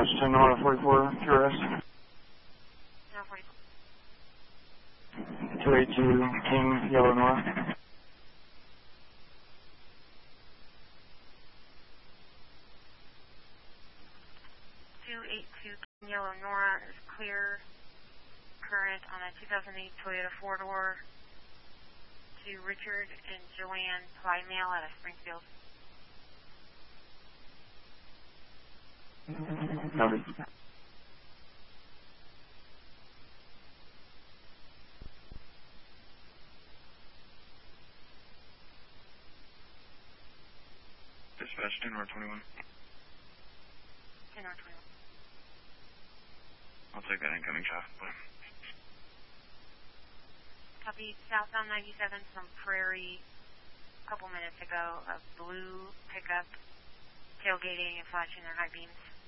Dispatch 10 Nora 44 QRS. Nora 44. 282 King Yellow Nora. 282 King Yellow Nora is clear. Current on a 2008 Toyota 4-door to Richard and Joanne Plymale out of Springfield. Copy. Dispatch 10 Nora 21. 10 or 21. I'll take that incoming traffic. Copy. Southbound 97 from Prairie a couple minutes ago. A blue pickup tailgating and flashing their high beams.